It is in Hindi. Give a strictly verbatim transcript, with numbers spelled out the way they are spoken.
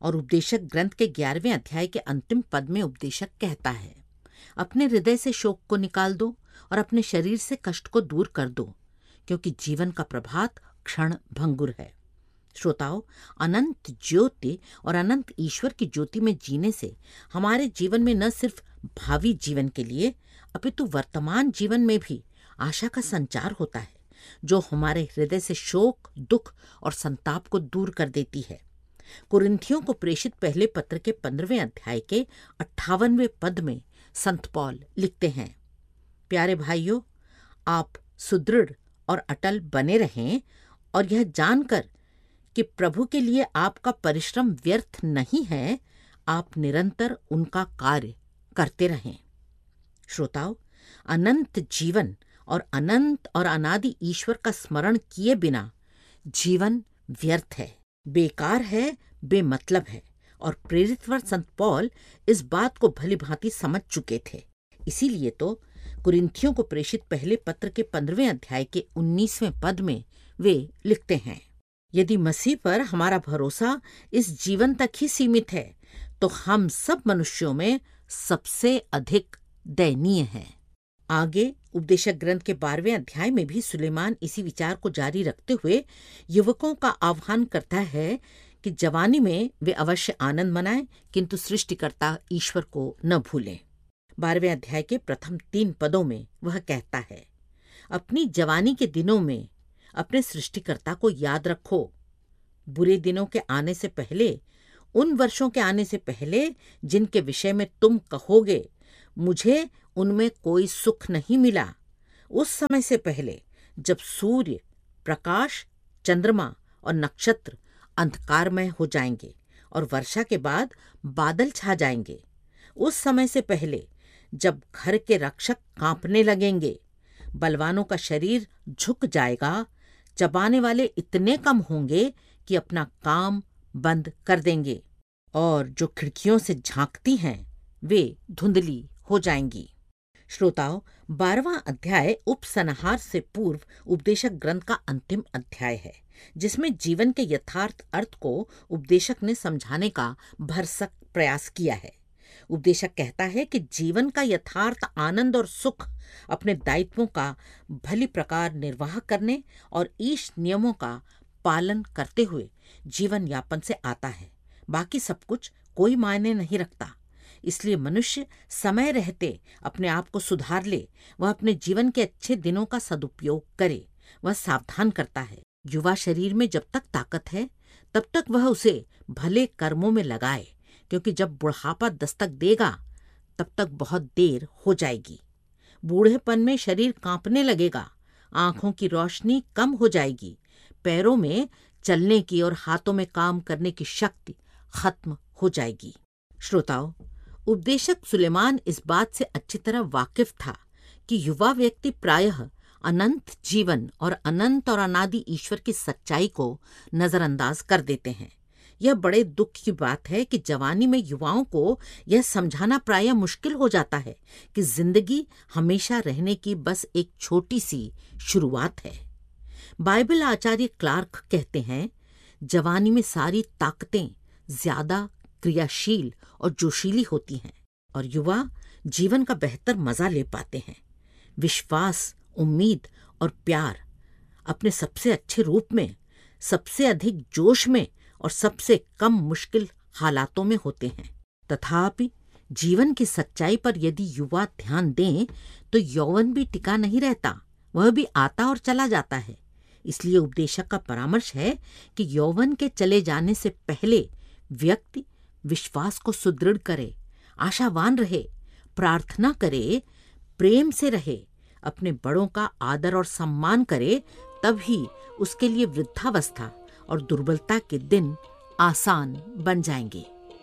और उपदेशक ग्रंथ के ग्यारहवें अध्याय के अंतिम पद में उपदेशक कहता है, अपने हृदय से शोक को निकाल दो और अपने शरीर से कष्ट को दूर कर दो, क्योंकि जीवन का प्रभात क्षण भंगुर है। श्रोताओं, अनंत ज्योति और अनंत ईश्वर की ज्योति में जीने से हमारे जीवन में न सिर्फ भावी जीवन के लिए अपितु वर्तमान जीवन में भी आशा का संचार होता है, जो हमारे हृदय से शोक, दुख और संताप को दूर कर देती है। कुरिन्थियों को प्रेषित पहले पत्र के पंद्रहवें अध्याय के अट्ठावनवें पद में संत पौल लिखते हैं, प्यारे भाइयों, आप सुदृढ़ और अटल बने रहें और यह जानकर कि प्रभु के लिए आपका परिश्रम व्यर्थ नहीं है, आप निरंतर उनका कार्य करते रहें। श्रोताओ, अनंत जीवन और अनंत और अनादि ईश्वर का स्मरण किए बिना जीवन व्यर्थ है, बेकार है, बेमतलब है। और प्रेरितवर संत पौल इस बात को भली भांति समझ चुके थे। इसीलिए तो कुरिन्थियों को प्रेषित पहले पत्र के पंद्रहवें अध्याय के उन्नीसवें पद में वे लिखते हैं, यदि मसीह पर हमारा भरोसा इस जीवन तक ही सीमित है तो हम सब मनुष्यों में सबसे अधिक दयनीय हैं। आगे उपदेशक ग्रंथ के बारहवें अध्याय में भी सुलेमान इसी विचार को जारी रखते हुए युवकों का आह्वान करता है कि जवानी में वे अवश्य आनंद मनाएं, किंतु सृष्टिकर्ता ईश्वर को न भूलें। बारहवें अध्याय के प्रथम तीन पदों में वह कहता है, अपनी जवानी के दिनों में अपने सृष्टिकर्ता को याद रखो, बुरे दिनों के आने से पहले, उन वर्षों के आने से पहले जिनके विषय में तुम कहोगे मुझे उनमें कोई सुख नहीं मिला, उस समय से पहले जब सूर्य, प्रकाश, चंद्रमा और नक्षत्र अंधकारमय हो जाएंगे और वर्षा के बाद बादल छा जाएंगे, उस समय से पहले जब घर के रक्षक कांपने लगेंगे, बलवानों का शरीर झुक जाएगा, चबाने वाले इतने कम होंगे कि अपना काम बंद कर देंगे, और जो खिड़कियों से झांकती हैं वे धुंधली हो जाएंगी। श्रोताओं, बारहवां अध्याय उपसंहार से पूर्व उपदेशक ग्रंथ का अंतिम अध्याय है, जिसमें जीवन के यथार्थ अर्थ को उपदेशक ने समझाने का भरसक प्रयास किया है। उपदेशक कहता है कि जीवन का यथार्थ आनंद और सुख अपने दायित्वों का भली प्रकार निर्वाह करने और ईश नियमों का पालन करते हुए जीवन यापन से आता है। बाकी सब कुछ कोई मायने नहीं रखता। इसलिए मनुष्य समय रहते अपने आप को सुधार ले, वह अपने जीवन के अच्छे दिनों का सदुपयोग करे। वह सावधान करता है, युवा शरीर में जब तक ताकत है तब तक वह उसे भले कर्मों में लगाए, क्योंकि जब बुढ़ापा दस्तक देगा तब तक बहुत देर हो जाएगी। बूढ़ेपन में शरीर कांपने लगेगा, आंखों की रोशनी कम हो जाएगी, पैरों में चलने की और हाथों में काम करने की शक्ति खत्म हो जाएगी। श्रोताओं, उपदेशक सुलेमान इस बात से अच्छी तरह वाकिफ था कि युवा व्यक्ति प्रायः अनंत जीवन और अनंत और अनादि ईश्वर की सच्चाई को नजरअंदाज कर देते हैं। यह बड़े दुख की बात है कि जवानी में युवाओं को यह समझाना प्रायः मुश्किल हो जाता है कि जिंदगी हमेशा रहने की बस एक छोटी सी शुरुआत है। बाइबल आचार्य क्लार्क कहते हैं, जवानी में सारी ताकतें ज्यादा क्रियाशील और जोशीली होती हैं और युवा जीवन का बेहतर मजा ले पाते हैं। विश्वास, उम्मीद और प्यार अपने सबसे अच्छे रूप में, सबसे अधिक जोश में और सबसे कम मुश्किल हालातों में होते हैं। तथापि जीवन की सच्चाई पर यदि युवा ध्यान दें तो यौवन भी टिका नहीं रहता, वह भी आता और चला जाता है। इसलिए उपदेशक का परामर्श है कि यौवन के चले जाने से पहले व्यक्ति विश्वास को सुदृढ़ करे, आशावान रहे, प्रार्थना करे, प्रेम से रहे, अपने बड़ों का आदर और सम्मान करे, तभी उसके लिए वृद्धावस्था और दुर्बलता के दिन आसान बन जाएंगे।